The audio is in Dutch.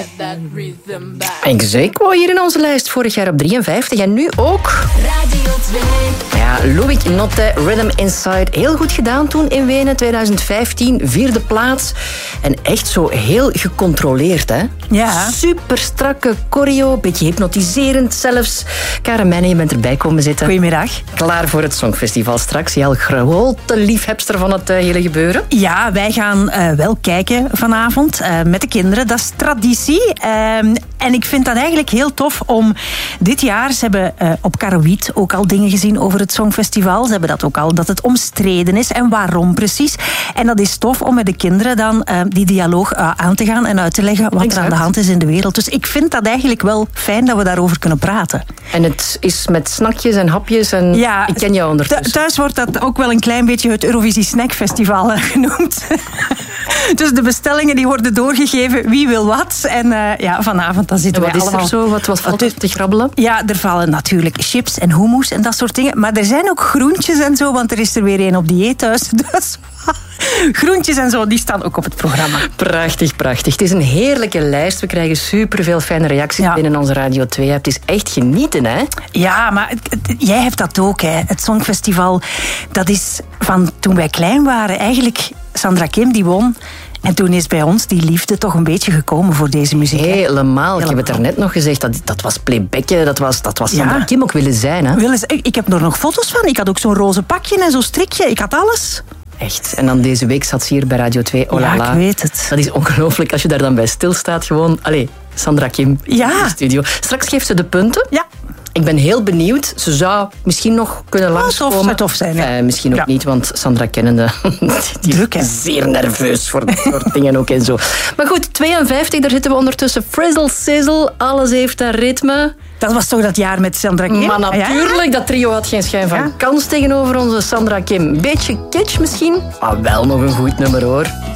Ik zeker hier in onze lijst vorig jaar op 53 en nu ook. Radio 2. Ja, Loïc Notte, Rhythm Inside. Heel goed gedaan toen in Wenen, 2015. 4e plaats. En echt zo heel gecontroleerd, hè? Ja. Super strakke choreo, beetje hypnotiserend zelfs. Karen Meijnen, je bent erbij komen zitten. Goedemiddag. Klaar voor het Songfestival straks. Jij al grote liefhebster van het hele gebeuren. Ja, wij gaan wel kijken vanavond met de kinderen. Dat is traditie. En ik vind dat eigenlijk heel tof om dit jaar... Ze hebben op Karowiet ook al dingen gezien over het Songfestival. Ze hebben dat ook al, dat het omstreden is. En waarom precies. En dat is tof om met de kinderen dan die dialoog aan te gaan en uit te leggen wat er aan de hand is in de wereld. Dus ik vind dat eigenlijk wel fijn dat we daarover kunnen praten. En het is met snackjes en hapjes en ja, ik ken jou ondertussen. Thuis wordt dat ook wel een klein beetje het Eurovisie Snackfestival genoemd. Dus de bestellingen die worden doorgegeven, wie wil wat. En vanavond dan zitten wij allemaal... Wat is er zo? Wat valt er te grabbelen? Ja, er vallen natuurlijk chips en hummus en dat soort dingen. Maar er zijn ook groentjes en zo, want er is er weer een op dieet thuis. Dus groentjes en zo, die staan ook op het programma. Prachtig, prachtig. Het is een heerlijke lijst. We krijgen superveel fijne reacties binnen onze Radio 2. Het is echt genieten, hè? Ja, maar jij hebt dat ook, hè. Het Songfestival, dat is van toen wij klein waren. Eigenlijk, Sandra Kim, die won... En toen is bij ons die liefde toch een beetje gekomen voor deze muziek. Helemaal. Ik heb het daarnet nog gezegd. Dat was playbacken. Dat was Sandra Kim ook willen zijn. Hè? Ik heb er nog foto's van. Ik had ook zo'n roze pakje en zo'n strikje. Ik had alles. Echt. En dan deze week zat ze hier bij Radio 2. Oh la la. Ja, ik weet het. Dat is ongelooflijk als je daar dan bij stilstaat. Gewoon, Sandra Kim in de studio. Straks geeft ze de punten. Ja. Ik ben heel benieuwd. Ze zou misschien nog kunnen langskomen. Zou tof zijn, misschien ook niet, want Sandra kennende... die druk, hè? Zeer nerveus voor dat soort dingen ook en zo. Maar goed, 52, daar zitten we ondertussen. Frizzle, sizzle, alles heeft een ritme. Dat was toch dat jaar met Sandra Kim? Maar natuurlijk, dat trio had geen schijn van kans tegenover onze Sandra Kim. Beetje kitsch misschien, maar wel nog een goed nummer, hoor.